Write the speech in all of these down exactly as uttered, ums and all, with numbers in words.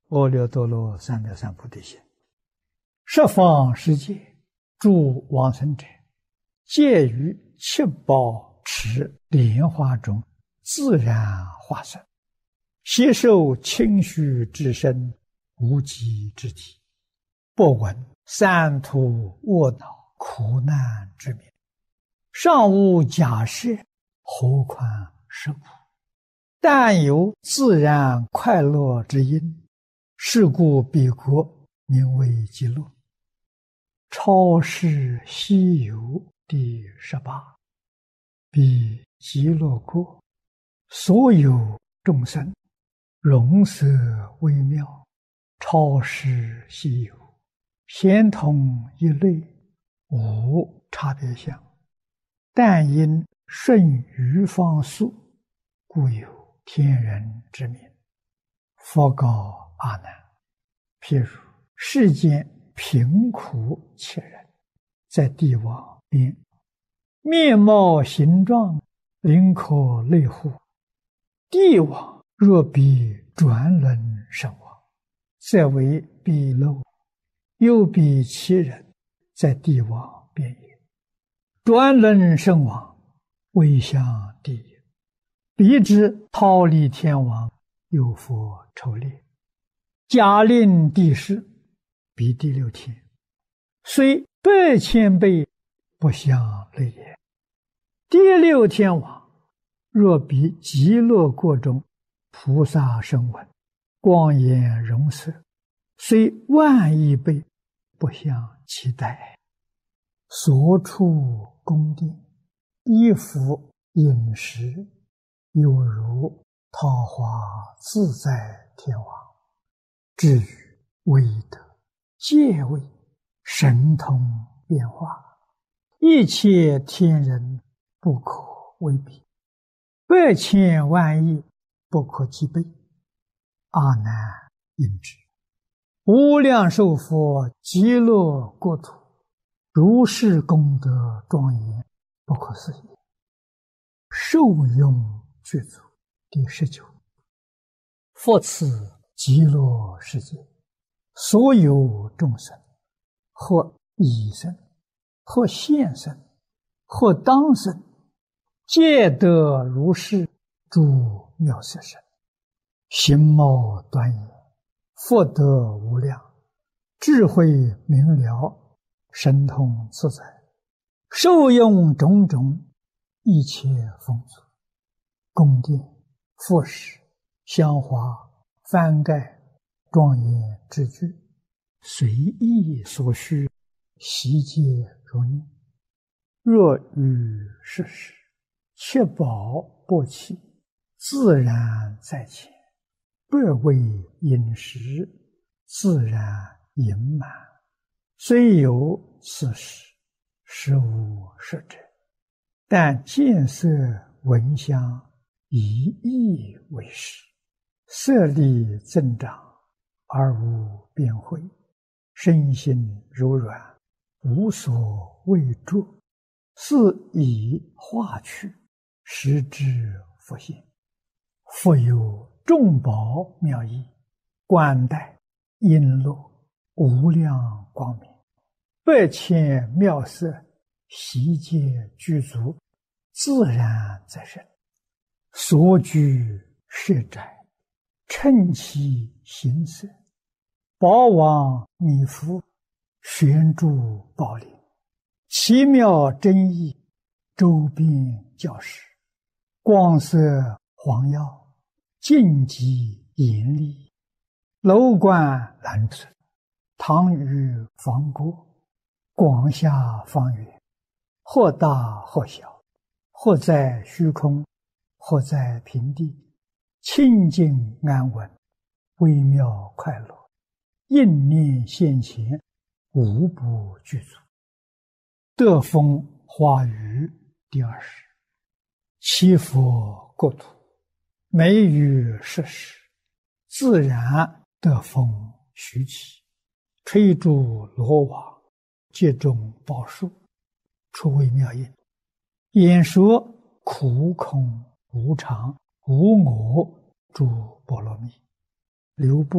阿耨多罗三藐三菩提心，十方世界诸往生者，皆于七宝池莲花中自然化身，悉受清虚之身，无极之体，不闻三途卧恼苦难之名，尚无假设，何况实苦？但有自然快乐之因，是故彼国名为极乐。超世西游第十八，彼极乐国所有众生，容色微妙，超世西游，咸同一类，无差别相，但因顺于方速，故有天人之名。佛告阿难：譬如世间贫苦切人，在帝王边，面貌形状，灵可类乎？帝王若比转轮身亡，则为鄙陋；又比其人，在帝王边也。转轮身亡，未向地也。彼之忉利天王，有佛抽列，假令地势，彼第六天，虽百千倍，不相类也。第六天王若比极乐国中菩萨声闻，光颜容色，虽万亿倍，不相期待。所处宫殿，衣服饮食，有如桃花自在天王。至于威德、戒位、神通变化，一切天人不可为比，百千万亿不可计备。阿难应知，无量寿佛极乐国土，如是功德庄严，不可思议。受用具足第十九。复此极乐世界，所有众生，或已生，或现生，或当生，皆得如是诸妙色身，形貌端严，福德无量，智慧明了，神通自在，受用种种一切丰足，宫殿、服饰、香花、幡盖、庄严之具，随意所需，悉皆如念。若遇世事，七宝不弃，自然在前，百味饮食，自然盈满。虽有此事，实无实者，但见色闻香，以意为实，色力增长，而无边慧，身心柔软，无所畏著，是以化去，实之复现。复有众宝妙义，冠带璎珞，无量光明，百千妙色，悉皆具足，自然在身。所居舍宅，称其形色，宝王弥覆，悬诸宝林，奇妙真意，周边教室，光色黄耀，净极严厉，楼观蓝存，堂宇方郭，广厦方圆，或大或小，或在虚空，或在平地，清净安稳，微妙快乐，应念现前，无不具足。得风花雨第二十。七佛国土，每于世时，自然得风徐起，吹诸罗网，皆中宝树，出微妙音，演说苦空无常无我诸波罗蜜，流布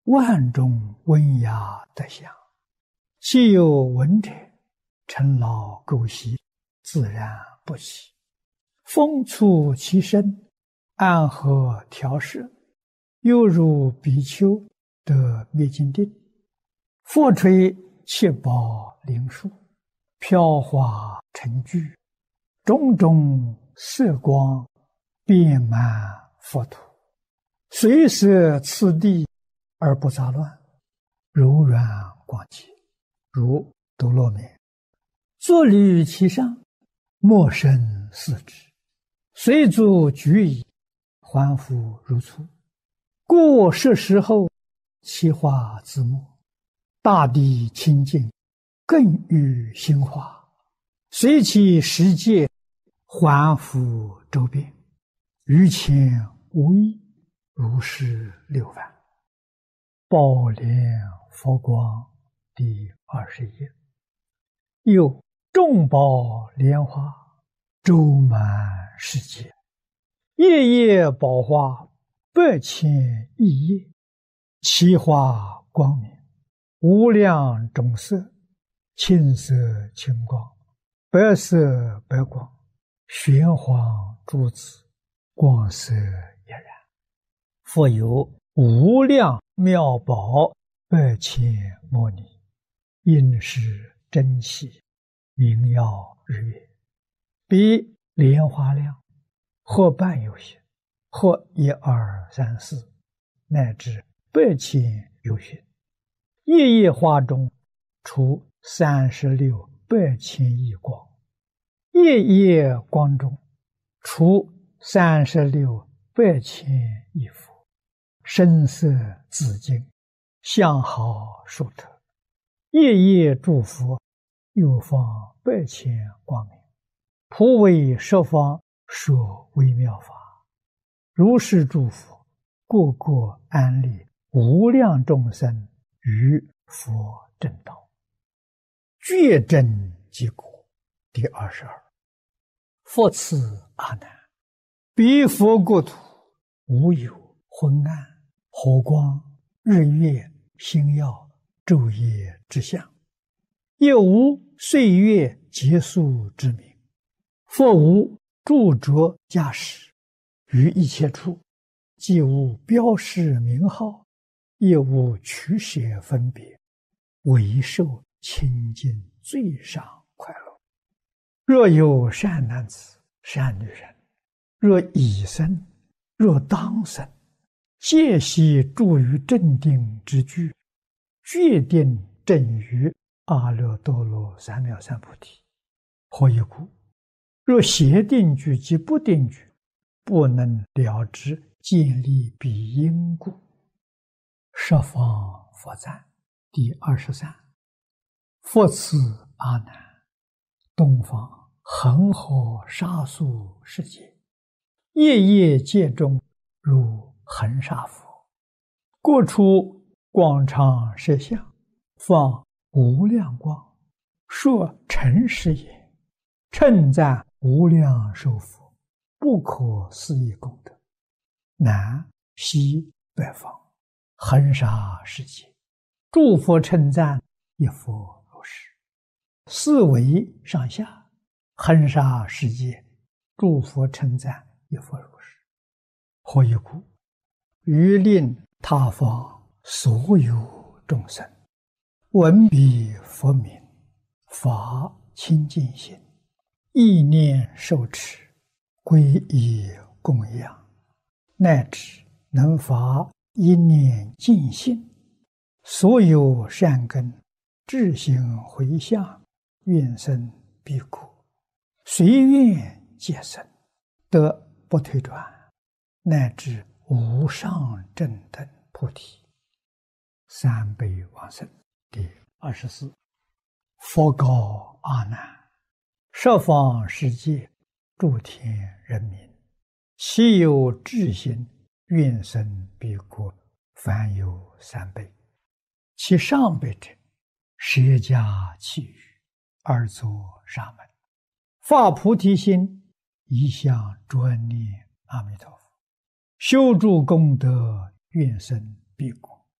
万种温雅德相，其有闻者，尘劳垢习，自然不息。风促其身，安和调摄，犹如比丘得灭尽定。佛吹七宝灵树，飘华成聚，种种色光遍满佛土，随摄次第而不杂乱，柔软广洁，如多罗面。坐立其上，莫生四肢，随足举矣，还复如初。过是时候，其化自没，大地清净，更欲兴化，随其世界，还复周遍，于前无异，如是六番。宝莲佛光第二十页。又众宝莲花周满世界，夜夜宝花百千亿叶，其花光明，无量种色，青色青光，白色白光，玄黄珠子，光色俨然。复有无量妙宝百千摩尼，应是珍稀，明耀日月，比莲花量，或半有限，或一二三四，乃至百千有限。夜夜花中出三十六百千亿光，夜夜光中出三十六百千亿佛，声色紫金，相好殊特。夜夜诸佛又放百千光明，普为十方说微妙法。如是诸佛，个个安立无量众生于佛正道，觉真即果。第二十二。复次阿难，彼佛国土无有昏暗、火光、日月、星耀、昼夜之相，也无岁月结束之名。复无著着驾驶，于一切处，既无标示名号，也无取舍分别，唯受清净最上快乐。若有善男子、善女人，若已生，若当生，皆悉住于正定之具，决定正于阿耨多罗三藐三菩提。何以故？若邪定具及不定具，不能了知建立彼因故。十方佛赞第二十三。复次阿难，东方恒河沙数世界，夜夜界中如恒沙佛，过出广长舌相，放无量光，说诚实也，称赞无量寿佛，不可思议功德。南西北方恒沙世界，诸佛称赞一佛如是。四维上下恒沙世界，诸佛称赞一佛如是。何以故？于令他方所有众生闻彼佛名，发清净心，意念受持，皈依供养，乃至能发一念净心，所有善根智行回向，愿生彼国，随愿皆生，得不退转，乃至无上正等菩提。三辈往生第二十四。佛告阿难：十方世界诸天人民，其有智心，愿生彼国，凡有三辈。其上辈者，舍家弃语，而作沙门，发菩提心，一向专念阿弥陀佛，修诸功德，愿生彼国。